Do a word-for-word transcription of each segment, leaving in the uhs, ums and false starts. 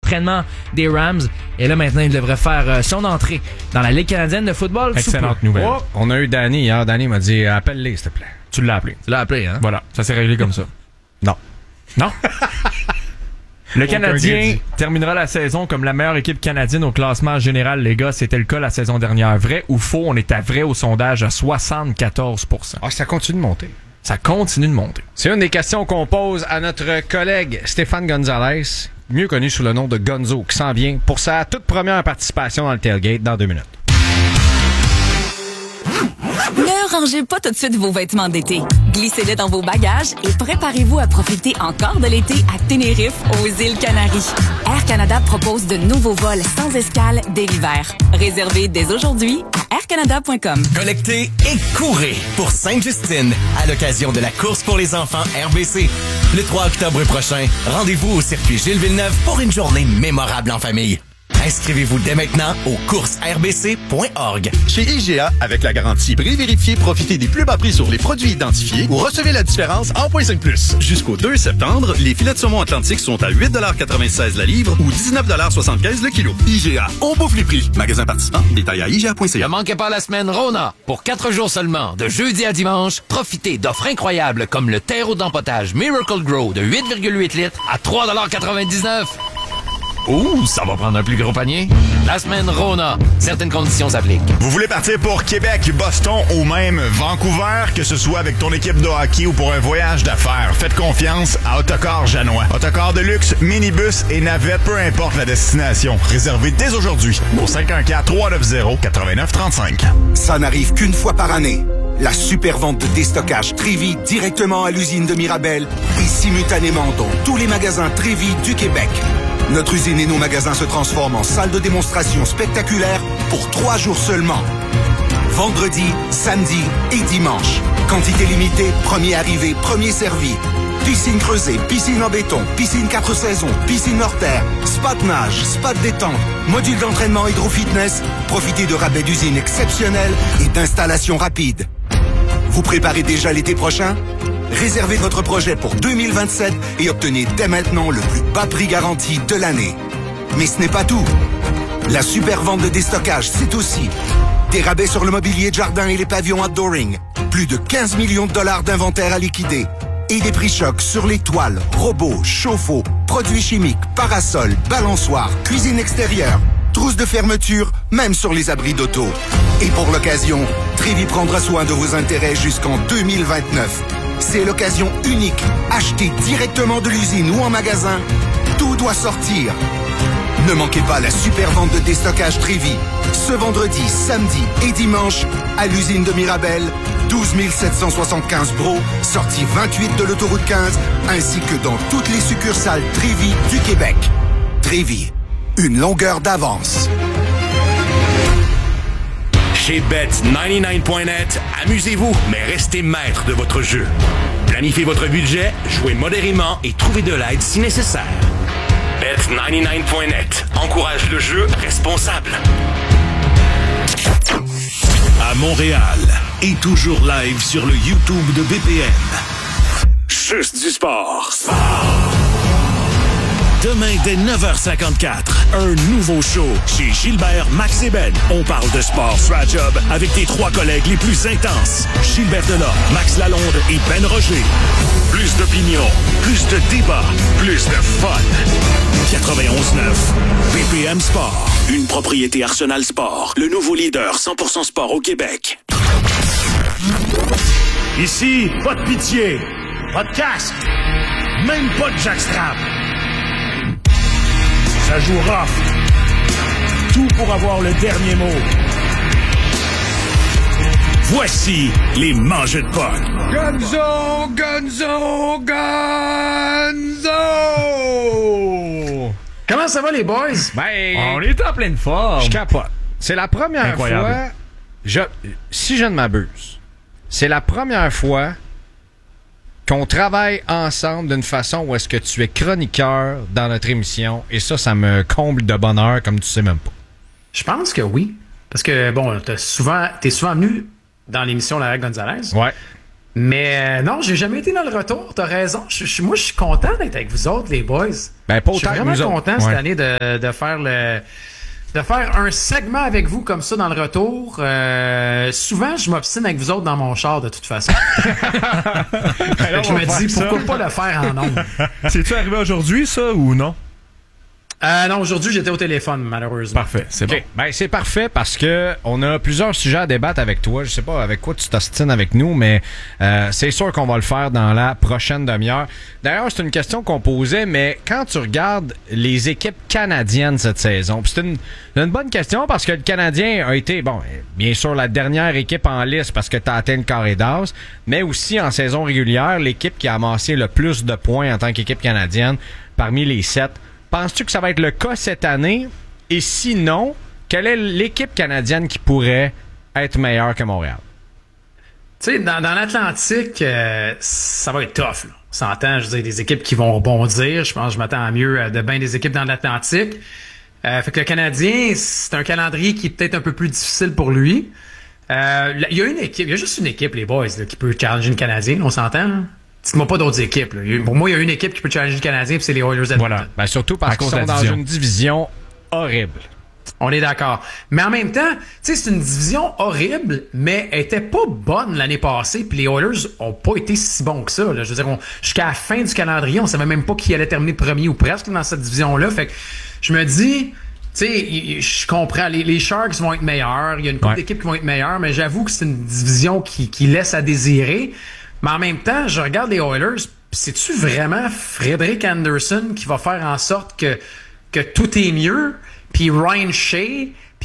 d'entraînement des Rams. Et là, maintenant, il devrait faire euh, son entrée dans la Ligue canadienne de football. Excellente nouvelle. Oh, on a eu Danny hier. Danny m'a dit, appelle-les, s'il te plaît. Tu l'as appelé. Tu l'as appelé, hein? Voilà, ça s'est réglé comme ça. Non. Non? Le Aucun Canadien crédit. terminera la saison comme la meilleure équipe canadienne au classement général, les gars. C'était le cas la saison dernière. Vrai ou faux? On est à vrai au sondage à soixante-quatorze pour cent. Ah, ça continue de monter. Ça continue de monter. C'est une des questions qu'on pose à notre collègue Stéphane Gonzalez, mieux connu sous le nom de Gonzo, qui s'en vient pour sa toute première participation dans le tailgate dans deux minutes. Ne rangez pas tout de suite vos vêtements d'été. Glissez-les dans vos bagages et préparez-vous à profiter encore de l'été à Tenerife, aux îles Canaries. Air Canada propose de nouveaux vols sans escale dès l'hiver. Réservez dès aujourd'hui à air canada point com. Collectez et courez pour Sainte-Justine à l'occasion de la course pour les enfants R B C. Le trois octobre prochain, rendez-vous au circuit Gilles Villeneuve pour une journée mémorable en famille. Inscrivez-vous dès maintenant au courses r b c point org. Chez I G A, avec la garantie prix vérifié, profitez des plus bas prix sur les produits identifiés ou recevez la différence en point cinq plus. Jusqu'au deux septembre, les filets de saumon atlantique sont à huit quatre-vingt-seize la livre ou dix-neuf soixante-quinze le kilo. I G A, on bouffe les prix. Magasin participant, détail à I G A point C A. Ne manquez pas la semaine Rona. Pour quatre jours seulement, de jeudi à dimanche, profitez d'offres incroyables comme le terreau d'empotage Miracle Grow de huit virgule huit litres à trois quatre-vingt-dix-neuf. Ouh, ça va prendre un plus gros panier. La semaine Rona. Certaines conditions s'appliquent. Vous voulez partir pour Québec, Boston ou même Vancouver, que ce soit avec ton équipe de hockey ou pour un voyage d'affaires, faites confiance à Autocar Janois. Autocar de luxe, minibus et navette, peu importe la destination. Réservez dès aujourd'hui au cinq un quatre, trois neuf zéro, neuf neuf trois cinq. Ça n'arrive qu'une fois par année. La super vente de déstockage Trévi directement à l'usine de Mirabel et simultanément dans tous les magasins Trévi du Québec. Notre usine et nos magasins se transforment en salle de démonstration spectaculaire pour trois jours seulement. Vendredi, samedi et dimanche. Quantité limitée, premier arrivé, premier servi. Piscine creusée, piscine en béton, piscine quatre saisons, piscine hors terre, spa de nage, spa de détente, module d'entraînement hydro-fitness. Profitez de rabais d'usine exceptionnels et d'installations rapides. Vous préparez déjà l'été prochain? Réservez votre projet pour deux mille vingt-sept et obtenez dès maintenant le plus bas prix garanti de l'année. Mais ce n'est pas tout. La super vente de déstockage, c'est aussi des rabais sur le mobilier de jardin et les pavillons outdooring, plus de quinze millions de dollars d'inventaire à liquider et des prix chocs sur les toiles, robots, chauffe-eau, produits chimiques, parasols, balançoires, cuisine extérieure, trousses de fermeture, même sur les abris d'auto. Et pour l'occasion, Trévi prendra soin de vos intérêts jusqu'en deux mille vingt-neuf. C'est l'occasion unique. Achetez directement de l'usine ou en magasin. Tout doit sortir. Ne manquez pas la super vente de déstockage Trévi. Ce vendredi, samedi et dimanche, à l'usine de Mirabel, douze mille sept cent soixante-quinze Bro, sortie vingt-huit de l'autoroute quinze, ainsi que dans toutes les succursales Trévi du Québec. Trévi, une longueur d'avance. Chez bet quatre-vingt-dix-neuf point net, amusez-vous, mais restez maître de votre jeu. Planifiez votre budget, jouez modérément et trouvez de l'aide si nécessaire. bet quatre-vingt-dix-neuf point net encourage le jeu responsable. À Montréal et toujours live sur le YouTube de B P M. Juste du sport. Sport. Demain dès neuf heures cinquante-quatre, un nouveau show chez Gilbert, Max et Ben. On parle de sport sur la job avec tes trois collègues les plus intenses. Gilbert Delorme, Max Lalonde et Ben Roger. Plus d'opinion, plus de débats, plus de fun. quatre-vingt-onze neuf, B P M Sport. Une propriété Arsenal Sport. Le nouveau leader cent pour cent sport au Québec. Ici, pas de pitié, pas de casque, même pas de jackstrap. Ça joue rough. Tout pour avoir le dernier mot. Voici les mangeux de potes. Gonzo, Gonzo, Gonzo! Comment ça va, les boys? Ben, on est en pleine forme. Je capote. C'est la première Incroyable. fois, je, si je ne m'abuse, c'est la première fois qu'on travaille ensemble d'une façon où est-ce que tu es chroniqueur dans notre émission. Et ça, ça me comble de bonheur comme tu sais même pas. Je pense que oui. Parce que, bon, t'as souvent, t'es souvent venu dans l'émission La Règle Gonzalez. Ouais. Mais euh, non, j'ai jamais été dans le retour. T'as raison. Je, je, moi, je suis content d'être avec vous autres, les boys. Ben, pas je suis autant que vraiment nous autres. content Ouais. cette année de, de faire le... de faire un segment avec vous comme ça dans le retour. Euh, souvent, je m'obstine avec vous autres dans mon char de toute façon. Fait que je me dis, pourquoi pas le faire en ondes? C'est-tu arrivé aujourd'hui, ça, ou non? Euh, non, aujourd'hui, j'étais au téléphone, malheureusement. Parfait, c'est OK. bon. Ben, c'est parfait parce que on a plusieurs sujets à débattre avec toi. Je sais pas avec quoi tu t'ostines avec nous, mais euh, c'est sûr qu'on va le faire dans la prochaine demi-heure. D'ailleurs, c'est une question qu'on posait, mais quand tu regardes les équipes canadiennes cette saison, puis c'est une, une bonne question parce que le Canadien a été, bon, bien sûr, la dernière équipe en liste parce que tu as atteint le carré d'as, mais aussi en saison régulière, l'équipe qui a amassé le plus de points en tant qu'équipe canadienne parmi les sept. Penses-tu que ça va être le cas cette année? Et sinon, quelle est l'équipe canadienne qui pourrait être meilleure que Montréal? Tu sais, dans, dans l'Atlantique, euh, ça va être tough. Là. On s'entend, je veux dire, des équipes qui vont rebondir. Je pense que je m'attends à mieux de bien des équipes dans l'Atlantique. Euh, fait que le Canadien, c'est un calendrier qui est peut-être un peu plus difficile pour lui. Euh, il y a une équipe, il y a juste une équipe, les boys, là, qui peut challenger le Canadien, on s'entend, là? Dites-moi pas d'autres équipes. Là. Pour moi, il y a une équipe qui peut challenger le Canadien, puis c'est les Oilers d'Edmonton. Voilà. Ben, surtout parce qu'ils sont dans une division horrible. On est d'accord. Mais en même temps, tu sais, c'est une division horrible, mais elle était pas bonne l'année passée, puis les Oilers ont pas été si bons que ça. Là. Je veux dire, on, jusqu'à la fin du calendrier, on savait même pas qui allait terminer premier ou presque dans cette division-là. Fait que je me dis, tu sais, je comprends, les, les Sharks vont être meilleurs, il y a une couple Ouais. d'équipes qui vont être meilleures, mais j'avoue que c'est une division qui, qui laisse à désirer. Mais en même temps, je regarde les Oilers, pis c'est-tu vraiment Frederik Anderson qui va faire en sorte que, que tout est mieux? Puis Ryan Shea,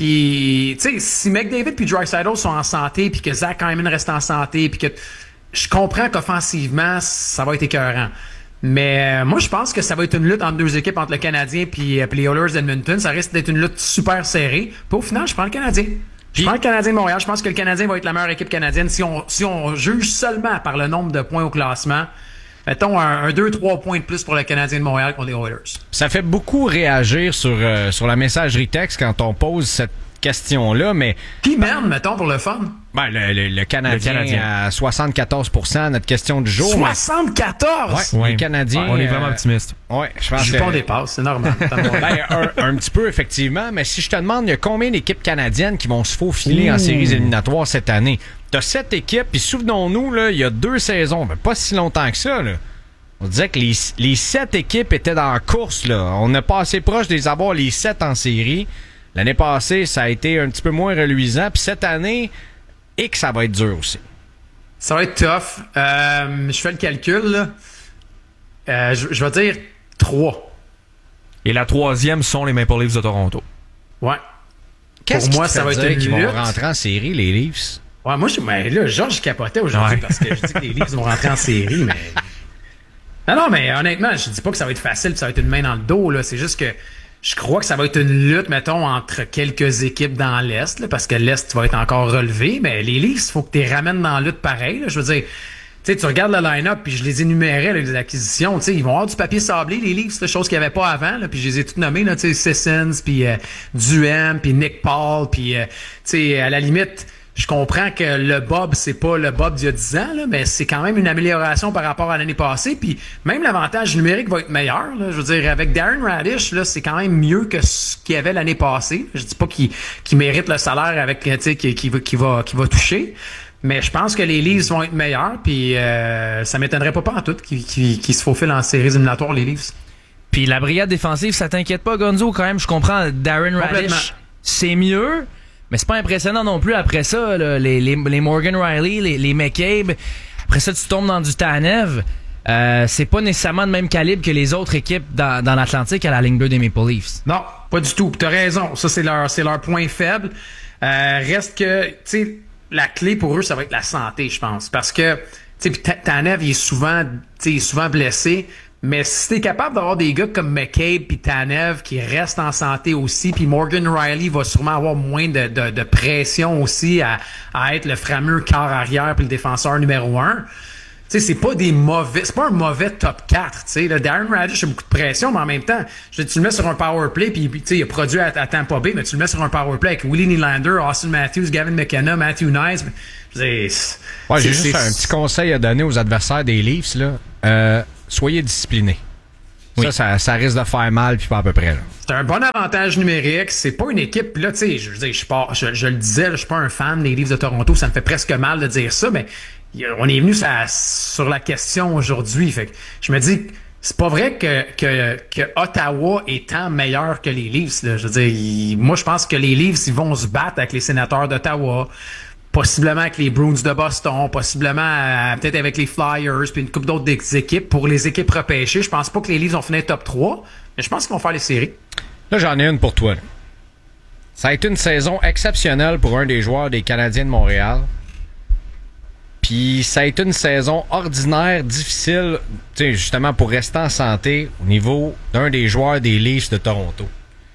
puis tu sais, si McDavid puis Draisaitl sont en santé, puis que Zach Hyman reste en santé, puis que je comprends qu'offensivement, ça va être écœurant. Mais euh, moi, je pense que ça va être une lutte entre deux équipes, entre le Canadien puis euh, puis les Oilers d'Edmonton. Ça risque d'être une lutte super serrée. Puis au final, je prends le Canadien. Je prends le Canadien de Montréal. Je pense que le Canadien va être la meilleure équipe canadienne si on, si on juge seulement par le nombre de points au classement. Mettons un, un deux trois points de plus pour le Canadien de Montréal contre les Oilers. Ça fait beaucoup réagir sur, euh, sur la messagerie texte quand on pose cette question-là, mais... Qui mène, mettons, pour le fun? Ben, le, le, le, Canadien Le Canadien à soixante-quatorze pour cent, notre question du jour. soixante-quatorze? Ouais, Ouais. les Canadiens... On est vraiment euh, optimiste. Ouais, je pense Je que... pas on dépasse, c'est normal. Ben, un, un petit peu, effectivement, mais si je te demande, il y a combien d'équipes canadiennes qui vont se faufiler en séries éliminatoires cette année? T'as sept équipes, puis souvenons-nous, là, il y a deux saisons, ben, pas si longtemps que ça, là. On disait que les, les sept équipes étaient dans la course, là. On n'est pas assez proche de les avoir les sept en série. L'année passée, ça a été un petit peu moins reluisant, puis cette année, et que ça va être dur aussi. Ça va être tough. Euh, je fais le calcul, là. Euh, je, je vais dire trois. Et la troisième sont les Maple Leafs de Toronto. Ouais. Qu'est-ce Pour moi, qui te ça va fait être dire une qu'ils vont lutte. rentrer en série, les Leafs? Ouais, moi, je, mais là, Georges capotait aujourd'hui Ouais. parce que je dis que les Leafs vont rentrer en série, mais... Non, non, mais honnêtement, je dis pas que ça va être facile pis ça va être une main dans le dos, là. C'est juste que je crois que ça va être une lutte, mettons, entre quelques équipes dans l'Est, là, parce que l'Est va être encore relevé, mais les Leafs, il faut que tu les ramènes dans la lutte pareil, là. Je veux dire, tu sais, tu regardes le line-up, puis je les énumérais, là, les acquisitions, tu sais, ils vont avoir du papier sablé, les Leafs, c'est chose qu'il n'y avait pas avant, là, puis je les ai toutes nommées, là, tu sais, Sissons, puis euh, Duhem, puis Nick Paul, puis, euh, tu sais, à la limite... Je comprends que le Bob, c'est pas le Bob d'il y a dix ans, là, mais c'est quand même une amélioration par rapport à l'année passée. Puis même l'avantage numérique va être meilleur. Là. Je veux dire, avec Darren Radish, là, c'est quand même mieux que ce qu'il y avait l'année passée. Je dis pas qu'il, qu'il mérite le salaire avec, tu sais, qu'il, qu'il va, qu'il va, qu'il va toucher. Mais je pense que les Leafs vont être meilleurs. Puis euh, ça m'étonnerait pas pas en tout qu'ils, qu'ils, qu'ils se faufilent en séries éliminatoires, les Leafs. Puis la brigade défensive, ça t'inquiète pas, Gonzo, quand même. Je comprends, Darren Complètement. Radish, c'est mieux. Mais c'est pas impressionnant non plus après ça, là, les, les, les Morgan Riley, les, les McCabe. Après ça, tu tombes dans du Tanev. Euh, c'est pas nécessairement le même calibre que les autres équipes dans, dans l'Atlantique à la ligne bleue des Maple Leafs. Non, pas du tout. T'as raison. Ça, c'est leur, c'est leur point faible. Euh, reste que, tu sais, la clé pour eux, ça va être la santé, je pense. Parce que, tu sais, Tanev, il est souvent, tu sais, il est souvent blessé. Mais si t'es capable d'avoir des gars comme McCabe puis Tanev qui restent en santé aussi, puis Morgan Riley va sûrement avoir moins de, de, de pression aussi à, à être le fameux quart arrière puis le défenseur numéro un. sais, c'est pas des mauvais, c'est pas un mauvais top quatre, tu sais. Darren Raddysh a beaucoup de pression, mais en même temps, je, tu le mets sur un power play, puis tu sais, il a produit à, à Tampa Bay, mais tu le mets sur un power play avec Willie Nylander, Austin Matthews, Gavin McKenna, Matthew Nice. Ouais, j'ai juste un petit conseil à donner aux adversaires des Leafs, là. Euh, soyez disciplinés. Oui. Ça, ça, ça risque de faire mal, puis pas à peu près, là. C'est un bon avantage numérique. C'est pas une équipe. Là, tu sais, je veux dire, je, pas, je, je le disais, je suis pas un fan des Leafs de Toronto. Ça me fait presque mal de dire ça, mais on est venu ça, sur la question aujourd'hui. Fait que je me dis, c'est pas vrai que, que, que Ottawa est tant meilleur que les Leafs. Là. Je veux dire, il, moi, je pense que les Leafs, ils vont se battre avec les Sénateurs d'Ottawa, possiblement avec les Bruins de Boston, possiblement euh, peut-être avec les Flyers, puis une couple d'autres équipes. Pour les équipes repêchées, je pense pas que les Leafs vont finir top trois, mais je pense qu'ils vont faire les séries. Là, j'en ai une pour toi. Là. Ça a été une saison exceptionnelle pour un des joueurs des Canadiens de Montréal. Puis ça a été une saison ordinaire, difficile, tu sais, justement pour rester en santé au niveau d'un des joueurs des Leafs de Toronto.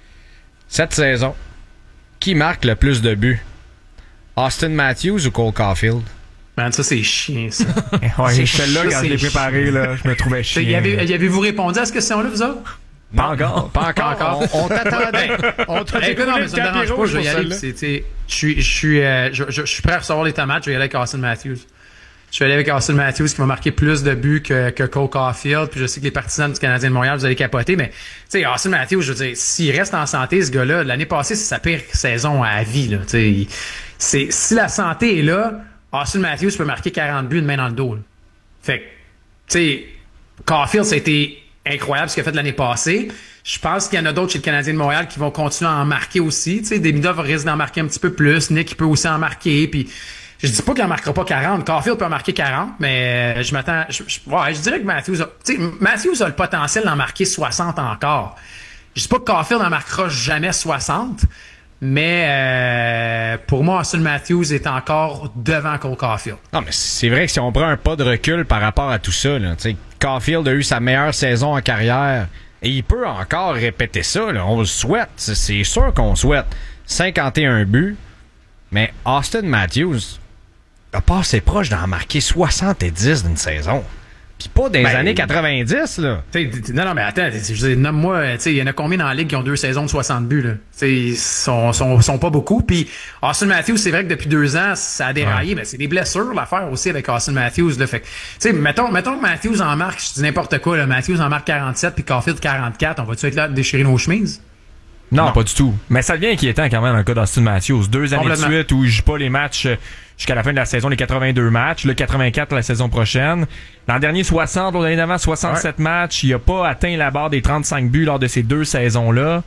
Cette saison, qui marque le plus de buts? Austin Matthews ou Cole Caulfield? Man, ça, c'est chiant, ça. Ouais, c'est celle-là, quand je l'ai préparé, là, je me trouvais chiant. Y, avait, y avez-vous répondu à cette question-là, vous autres? Pas encore. Pas encore. encore. On, on t'attendait. on t'attendait. Non, mais ça me dérange pas, je vais y aller. Je suis, je suis, euh, je, je, je suis prêt à recevoir les tomates, je vais y aller avec Austin Matthews. Je vais aller avec Austin Matthews qui m'a marqué plus de buts que, que Cole Caulfield. Puis je sais que les partisans du Canadien de Montréal, vous allez capoter, mais tu sais, Austin Matthews, je veux dire, s'il reste en santé, ce gars-là, l'année passée, c'est sa pire saison à vie, là. Tu sais, c'est, si la santé est là, Austin Matthews peut marquer quarante buts de main dans le dos, là. Fait que, tu sais, Caulfield, ça a été incroyable ce qu'il a fait l'année passée. Je pense qu'il y en a d'autres chez le Canadien de Montréal qui vont continuer à en marquer aussi. Tu sais, Demidov risque d'en marquer un petit peu plus. Nick, il peut aussi en marquer. Puis, je dis pas qu'il en marquera pas quarante. Caulfield peut en marquer quarante, mais je m'attends. Je, je, ouais, je dirais que Matthews a, tu sais, Matthews a le potentiel d'en marquer soixante encore. Je dis pas que Caulfield en marquera jamais soixante, mais euh, pour moi, Austin Matthews est encore devant Cole Caulfield. Non, mais c'est vrai que si on prend un pas de recul par rapport à tout ça, là, tu sais, Caulfield a eu sa meilleure saison en carrière et il peut encore répéter ça. Là. On le souhaite, c'est sûr qu'on souhaite. cinquante et un buts, mais Austin Matthews a passé proche d'en marquer soixante-dix d'une saison. Puis pas dans les ben, années quatre-vingt-dix, là. Non, non, mais attends, je veux dire, nomme-moi, il y en a combien dans la ligue qui ont deux saisons de soixante buts, là? Ils sont, sont, sont pas beaucoup. Puis Austin Matthews, c'est vrai que depuis deux ans, ça a déraillé, ouais. Mais c'est des blessures, l'affaire aussi avec Austin Matthews, là. Fait que, tu sais, mettons, mettons que Matthews en marque, je dis n'importe quoi, là. Matthews en marque quarante-sept, puis Caulfield quarante-quatre. On va-tu être là de déchirer nos chemises? Non, non, pas du tout. Mais ça devient inquiétant quand même dans le cas d'Austin Matthews. Deux années de suite où il joue pas les matchs jusqu'à la fin de la saison, les quatre-vingt-deux matchs, le quatre-vingt-quatre la saison prochaine. L'an dernier, soixante, l'année d'avant, soixante-sept ouais. matchs. Il a pas atteint la barre des trente-cinq buts lors de ces deux saisons-là.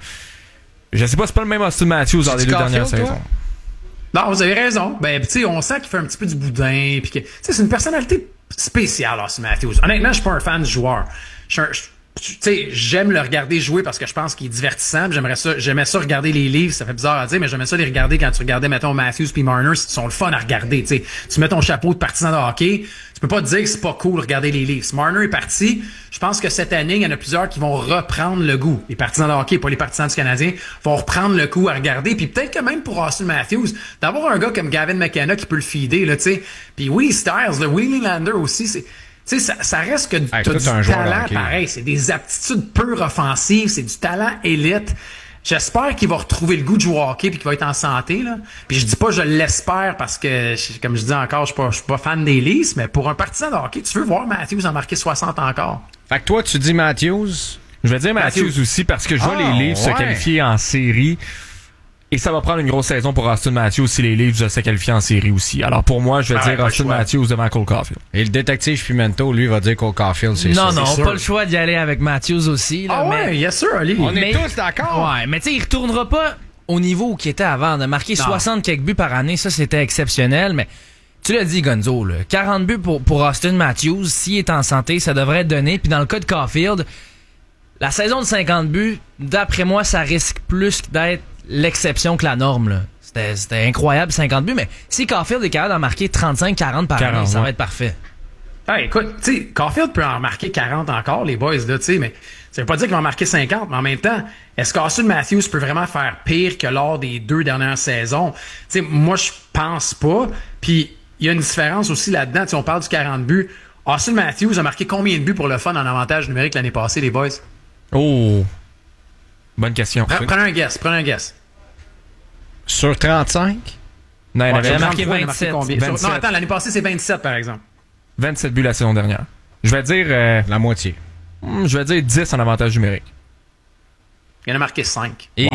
Je sais pas, c'est pas le même Austin Matthews dans les deux dernières toi? saisons. Non, vous avez raison. Ben, tu sais, on sent qu'il fait un petit peu du boudin. Puis que, tu sais, c'est une personnalité spéciale, Austin Matthews. Honnêtement, je suis pas un fan du joueur. Je suis un, tu sais, j'aime le regarder jouer parce que je pense qu'il est divertissant. J'aimerais ça, j'aimais ça regarder les livres, ça fait bizarre à dire, mais j'aimais ça les regarder quand tu regardais, mettons, Matthews puis Marner, ils sont le fun à regarder, tu sais. Tu mets ton chapeau de partisan de hockey, tu peux pas te dire que c'est pas cool de regarder les livres. Marner est parti, je pense que cette année, il y en a plusieurs qui vont reprendre le goût. Les partisans de hockey, pas les partisans du Canadien, vont reprendre le coup à regarder, puis peut-être que même pour Austin Matthews, d'avoir un gars comme Gavin McKenna qui peut le feeder, là, tu sais. Puis oui, Styles, le Willie Nylander aussi, c'est... Tu sais, ça, ça reste que hey, t'as du talent hockey, pareil. C'est des aptitudes pures offensives. C'est du talent élite. J'espère qu'il va retrouver le goût de jouer au hockey puis qu'il va être en santé, là. Puis je dis pas je l'espère parce que, comme je dis encore, je suis pas, je suis pas fan des Leafs, mais pour un partisan de hockey, tu veux voir Matthews en marquer soixante encore. Fait que toi, tu dis Matthews? Je vais dire Matthews, Matthews aussi parce que je vois ah, les Leafs ouais. se qualifier en série. Et ça va prendre une grosse saison pour Austin Matthews si les Leafs se qualifient en série aussi. Alors pour moi, je vais ah, dire Austin Matthews devant Cole Caulfield. Et le détective Pimento, lui, va dire Cole Caulfield, c'est Non, sûr. non, c'est pas le choix d'y aller avec Matthews aussi. Là, ah ouais, mais... yes sir, Ali. On mais... est tous d'accord. Ouais, mais tu sais, il retournera pas au niveau qu'il était avant. De marquer non. soixante quelques buts par année, ça c'était exceptionnel, mais tu l'as dit, Gonzo, là, quarante buts pour, pour Austin Matthews, s'il est en santé, ça devrait être donné. Puis dans le cas de Caulfield, la saison de cinquante buts, d'après moi, ça risque plus d'être l'exception que la norme, là. C'était, c'était incroyable, cinquante buts, mais si Caulfield est capable d'en marquer trente-cinq quarante par année, ça ouais. va être parfait. Ah, écoute, tu sais, Caulfield peut en marquer quarante encore, les boys, là, tu sais, mais ça veut pas dire qu'il va en marquer cinquante, mais en même temps, est-ce qu'Austin Matthews peut vraiment faire pire que lors des deux dernières saisons? Tu sais, moi, je pense pas. Puis, il y a une différence aussi là-dedans. Tu sais, on parle du quarante buts. Austin Matthews a marqué combien de buts pour le fun en avantage numérique l'année passée, les boys? Oh! Bonne question. Pre- Prenez un guess, prenez un guess. Sur trente-cinq? Non, il Ouais, avait j'ai marqué trente-trois, il a vingt-sept. combien? vingt-sept. Sur- Non, attends, l'année passée, c'est vingt-sept, par exemple. vingt-sept buts la saison dernière. Je vais dire... euh, La moitié. hmm, je vais dire dix en avantage numérique. Il en a marqué cinq. Et...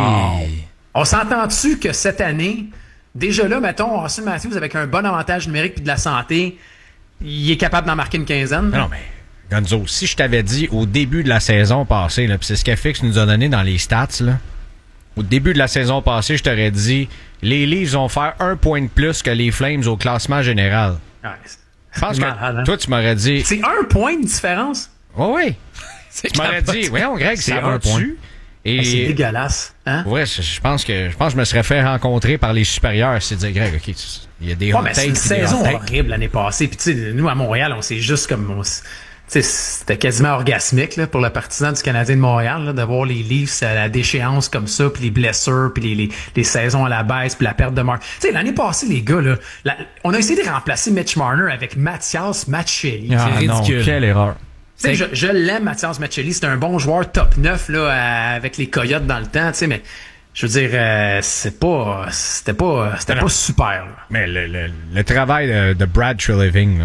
On s'entend-tu que cette année, déjà là, mettons, Austin Matthews, avec un bon avantage numérique puis de la santé, il est capable d'en marquer une quinzaine? Non, mais Gonzo, si je t'avais dit au début de la saison passée, là, puis c'est ce qu'F X nous a donné dans les stats, là, au début de la saison passée, je t'aurais dit les Leafs vont faire un point de plus que les Flames au classement général. Ouais, Je pense que malade, hein? toi, tu m'aurais dit... C'est un point de différence? Oui, oui. Tu m'aurais dit, voyons, Greg, C'est ça un va point. dessus. Hey, c'est Et dégueulasse. Hein? ouais, je je pense que je pense que je me serais fait rencontrer par les supérieurs. C'est dire, Greg, ok, tu- il y a des Ouais, hot mais c'est takes une puis des saison hot takes. horrible l'année passée. Puis tu sais, nous à Montréal, on s'est juste comme, on s- tu sais, c'était quasiment orgasmique là, pour le partisan du Canadien de Montréal là, d'avoir les Leafs à la déchéance comme ça, puis les blessures, puis les, les, les saisons à la baisse, puis la perte de marque. Tu sais, l'année passée, les gars là, la- on a essayé de remplacer Mitch Marner avec Mathias Maccelli. Ah C'est non, ridicule. quelle erreur. Tu sais, je, je l'aime, Mathias Maccelli. C'est un bon joueur top neuf là, à- avec les Coyotes dans le temps, tu sais, mais je veux dire, euh, c'est pas, c'était pas, c'était Non, pas non. super. Là. Mais le, le, le travail de, de Brad Treliving, là,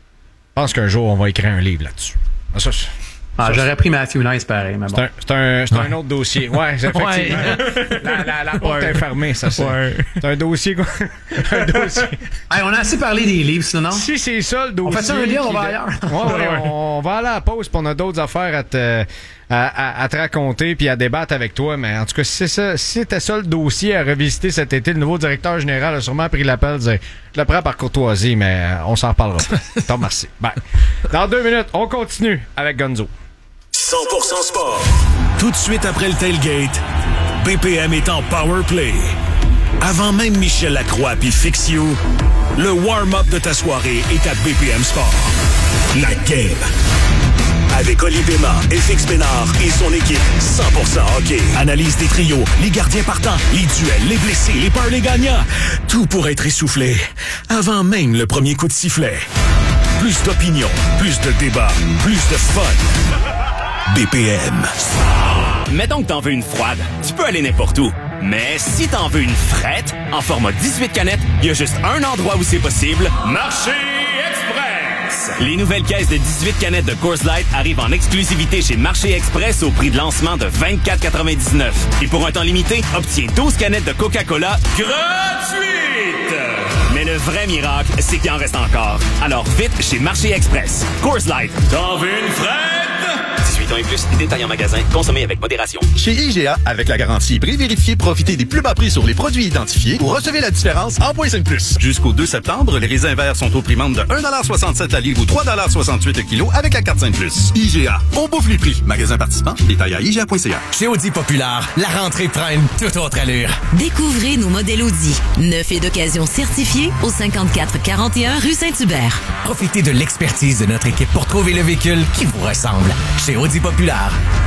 je pense qu'un jour, on va écrire un livre là-dessus. Ah, ça, c'est- Ah, ça, j'aurais pris Matthew Nice pareil, mais c'est bon. un, c'est un, c'est un autre dossier. Ouais, c'est effectivement. Ouais. La, la, la porte Ouais. est fermée, ça, c'est, Ouais. c'est un dossier. quoi. un dossier. Hey, on a assez parlé des Leafs, là, non? Si c'est ça le dossier. fait ça un deal, on qui- va ailleurs. Ouais, ouais, on, on va aller à la pause, puis on a d'autres affaires à te, à, à, à te raconter puis à débattre avec toi. Mais en tout cas, si c'est ça, si c'était ça le dossier à revisiter cet été, le nouveau directeur général a sûrement pris l'appel. Je le prends par courtoisie, mais euh, on s'en reparlera pas. Je te remercie. Bye. Dans deux minutes, on continue avec Gonzo. cent pour cent sport. Tout de suite après le tailgate, B P M est en power play. Avant même Michel Lacroix puis Fixio, le warm-up de ta soirée est à B P M Sport. La game. Avec Olivier Béma, F X Bénard et son équipe cent pour cent hockey. Analyse des trios, les gardiens partants, les duels, les blessés, les parlers gagnants. Tout pour être essoufflé avant même le premier coup de sifflet. Plus d'opinion, plus de débat, plus de fun. B P M. Mettons que t'en veux une froide, tu peux aller n'importe où. Mais si t'en veux une frette, en format dix-huit canettes, il y a juste un endroit où c'est possible. Marché Express! Les nouvelles caisses de dix-huit canettes de Coors Light arrivent en exclusivité chez Marché Express au prix de lancement de vingt-quatre quatre-vingt-dix-neuf. Et pour un temps limité, obtiens douze canettes de Coca-Cola gratuites! Mais le vrai miracle, c'est qu'il en reste encore. Alors vite chez Marché Express. Coors Light. T'en veux une frette? dix-huit ans et plus, détail en magasin, consommez avec modération. Chez I G A, avec la garantie prix vérifié, profitez des plus bas prix sur les produits identifiés ou recevez la différence en point cinq plus. Jusqu'au deux septembre, les raisins verts sont au prix membre de un dollar soixante-sept la livre ou trois dollars soixante-huit le kilo avec la carte cinq plus. I G A, on bouffe les prix. Magasin participant, détail à I G A point C A. Chez Audi Populaire, la rentrée prend une toute autre allure. Découvrez nos modèles Audi. Neuf et d'occasion certifiés au cinquante-quatre quarante et un rue Saint-Hubert. Profitez de l'expertise de notre équipe pour trouver le véhicule qui vous ressemble. Chez Audi Populaire.